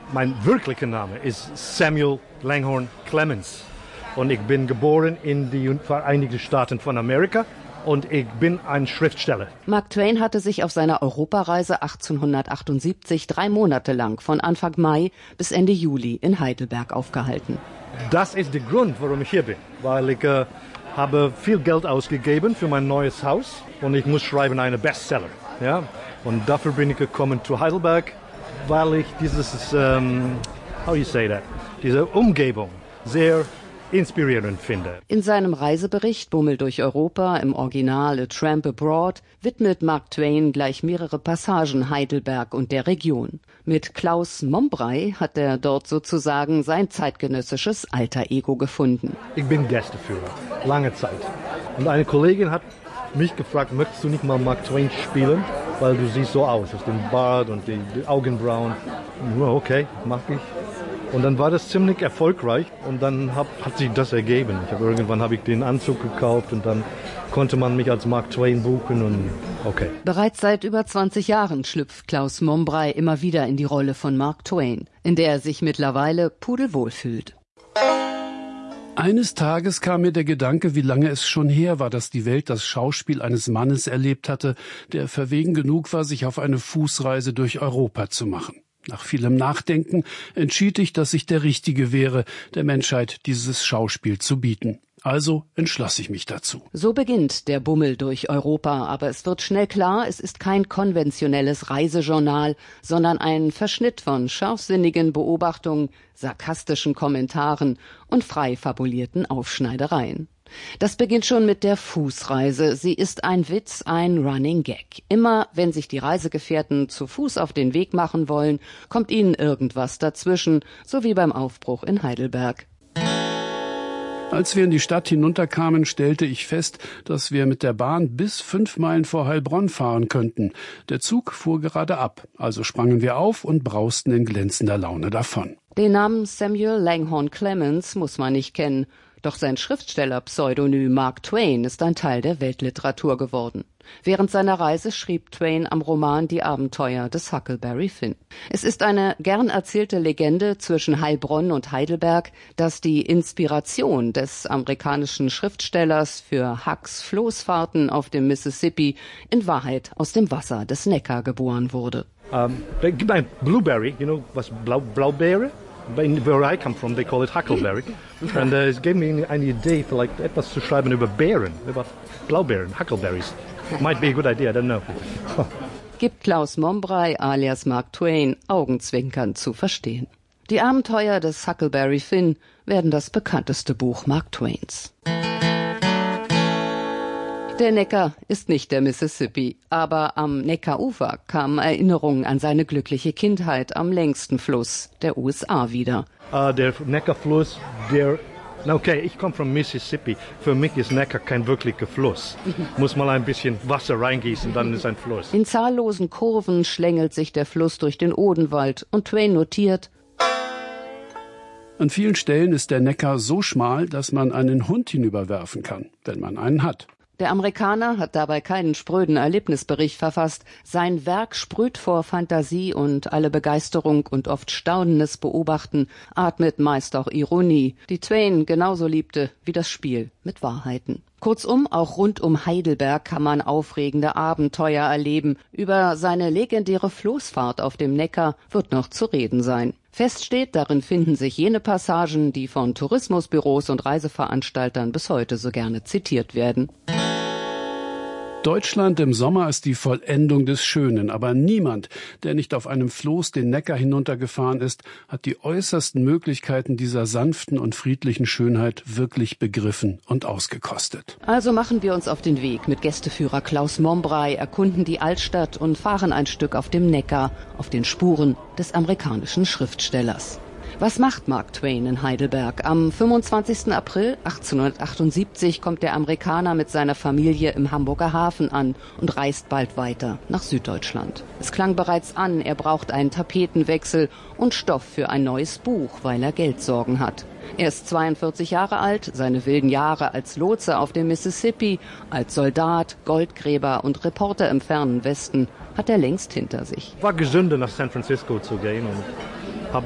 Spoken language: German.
Mein wirklicher Name ist Samuel Langhorne Clemens. Und ich bin geboren in die Vereinigten Staaten von Amerika. Und ich bin ein Schriftsteller. Mark Twain hatte sich auf seiner Europareise 1878 3 Monate lang von Anfang Mai bis Ende Juli in Heidelberg aufgehalten. Das ist der Grund, warum ich hier bin. Weil ich habe viel Geld ausgegeben für mein neues Haus und ich muss schreiben einen Bestseller. Ja? Und dafür bin ich gekommen zu Heidelberg, weil ich diese Umgebung sehr inspirierend finde. In seinem Reisebericht Bummel durch Europa, im Original A Tramp Abroad, widmet Mark Twain gleich mehrere Passagen Heidelberg und der Region. Mit Klaus Mombrey hat er dort sozusagen sein zeitgenössisches Alter Ego gefunden. Ich bin Gästeführer, lange Zeit. Und eine Kollegin hat mich gefragt, möchtest du nicht mal Mark Twain spielen? Weil du siehst so aus dem Bart und die Augenbrauen. Okay, mach ich. Und dann war das ziemlich erfolgreich und dann hat sich das ergeben. Irgendwann habe ich den Anzug gekauft und dann konnte man mich als Mark Twain buchen und okay. Bereits seit über 20 Jahren schlüpft Klaus Mombrey immer wieder in die Rolle von Mark Twain, in der er sich mittlerweile pudelwohl fühlt. Eines Tages kam mir der Gedanke, wie lange es schon her war, dass die Welt das Schauspiel eines Mannes erlebt hatte, der verwegen genug war, sich auf eine Fußreise durch Europa zu machen. Nach vielem Nachdenken entschied ich, dass ich der Richtige wäre, der Menschheit dieses Schauspiel zu bieten. Also entschloss ich mich dazu. So beginnt der Bummel durch Europa, aber es wird schnell klar, es ist kein konventionelles Reisejournal, sondern ein Verschnitt von scharfsinnigen Beobachtungen, sarkastischen Kommentaren und frei fabulierten Aufschneidereien. Das beginnt schon mit der Fußreise. Sie ist ein Witz, ein Running Gag. Immer, wenn sich die Reisegefährten zu Fuß auf den Weg machen wollen, kommt ihnen irgendwas dazwischen, so wie beim Aufbruch in Heidelberg. Als wir in die Stadt hinunterkamen, stellte ich fest, dass wir mit der Bahn bis 5 Meilen vor Heilbronn fahren könnten. Der Zug fuhr gerade ab, also sprangen wir auf und brausten in glänzender Laune davon. Den Namen Samuel Langhorne Clemens muss man nicht kennen. Doch sein Schriftstellerpseudonym Mark Twain ist ein Teil der Weltliteratur geworden. Während seiner Reise schrieb Twain am Roman Die Abenteuer des Huckleberry Finn. Es ist eine gern erzählte Legende zwischen Heilbronn und Heidelberg, dass die Inspiration des amerikanischen Schriftstellers für Hucks Floßfahrten auf dem Mississippi in Wahrheit aus dem Wasser des Neckar geboren wurde. Blueberry, you know, was Blaubeere? Where I come from, they call it Huckleberry. And it gave me eine Idee, vielleicht etwas zu schreiben über Beeren, über Blaubeeren, Huckleberries. Might be a good idea, I don't know. Gibt Klaus Mombrey alias Mark Twain augenzwinkernd zu verstehen. Die Abenteuer des Huckleberry Finn werden das bekannteste Buch Mark Twains. Der Neckar ist nicht der Mississippi, aber am Neckarufer kamen Erinnerungen an seine glückliche Kindheit am längsten Fluss der USA wieder. Der Neckarfluss, okay, ich komme von Mississippi. Für mich ist Neckar kein wirklicher Fluss. Muss mal ein bisschen Wasser reingießen, dann ist ein Fluss. In zahllosen Kurven schlängelt sich der Fluss durch den Odenwald und Twain notiert: An vielen Stellen ist der Neckar so schmal, dass man einen Hund hinüberwerfen kann, wenn man einen hat. Der Amerikaner hat dabei keinen spröden Erlebnisbericht verfasst. Sein Werk sprüht vor Fantasie und alle Begeisterung und oft staunendes Beobachten atmet meist auch Ironie, die Twain genauso liebte wie das Spiel mit Wahrheiten. Kurzum, auch rund um Heidelberg kann man aufregende Abenteuer erleben. Über seine legendäre Floßfahrt auf dem Neckar wird noch zu reden sein. Fest steht, darin finden sich jene Passagen, die von Tourismusbüros und Reiseveranstaltern bis heute so gerne zitiert werden. Deutschland im Sommer ist die Vollendung des Schönen, aber niemand, der nicht auf einem Floß den Neckar hinuntergefahren ist, hat die äußersten Möglichkeiten dieser sanften und friedlichen Schönheit wirklich begriffen und ausgekostet. Also machen wir uns auf den Weg mit Gästeführer Klaus Mombrey, erkunden die Altstadt und fahren ein Stück auf dem Neckar, auf den Spuren des amerikanischen Schriftstellers. Was macht Mark Twain in Heidelberg? Am 25. April 1878 kommt der Amerikaner mit seiner Familie im Hamburger Hafen an und reist bald weiter nach Süddeutschland. Es klang bereits an, er braucht einen Tapetenwechsel und Stoff für ein neues Buch, weil er Geldsorgen hat. Er ist 42 Jahre alt, seine wilden Jahre als Lotse auf dem Mississippi, als Soldat, Goldgräber und Reporter im fernen Westen hat er längst hinter sich. War gesünder, nach San Francisco zu gehen und